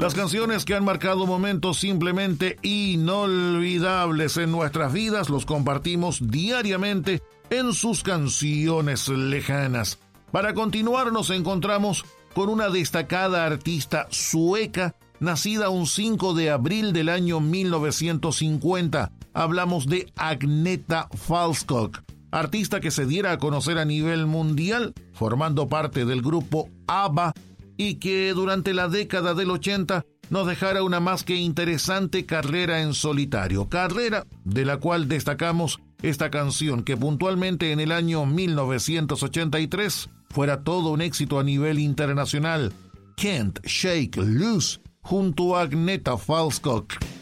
Las canciones que han marcado momentos simplemente inolvidables en nuestras vidas los compartimos diariamente en sus canciones lejanas. Para continuar nos encontramos con una destacada artista sueca nacida un 5 de abril del año 1950. Hablamos de Agneta Falskog, artista que se diera a conocer a nivel mundial formando parte del grupo ABBA y que durante la década del 80 nos dejara una más que interesante carrera en solitario, carrera de la cual destacamos esta canción que puntualmente en el año 1983 fuera todo un éxito a nivel internacional, Can't Shake Loose, junto a Agneta Falskog.